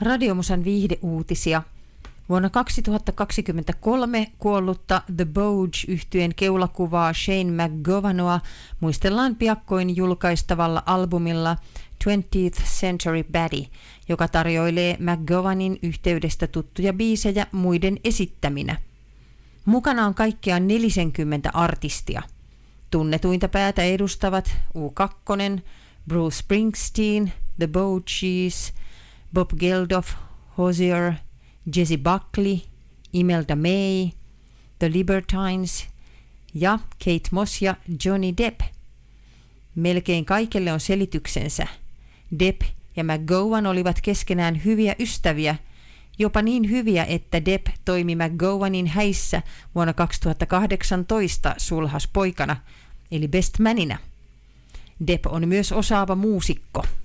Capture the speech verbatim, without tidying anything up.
Radiomusan viihdeuutisia. Vuonna kaksituhattakaksikymmentäkolme kuollutta The Boge-yhtyeen keulakuvaa Shane McGovanoa muistellaan piakkoin julkaistavalla albumilla twentieth Century Baddie, joka tarjoilee McGovanin yhteydestä tuttuja biisejä muiden esittäminä. Mukana on kaikkiaan neljäkymmentä artistia. Tunnetuinta päätä edustavat U kaksi, Bruce Springsteen, The Boges, Bob Geldof, Hozier, Jessie Buckley, Imelda May, The Libertines ja Kate Moss ja Johnny Depp. Melkein kaikelle on selityksensä. Depp ja McGowan olivat keskenään hyviä ystäviä, jopa niin hyviä, että Depp toimi McGowanin häissä vuonna kaksituhattakahdeksantoista sulhaspoikana, eli best manina. Depp on myös osaava muusikko.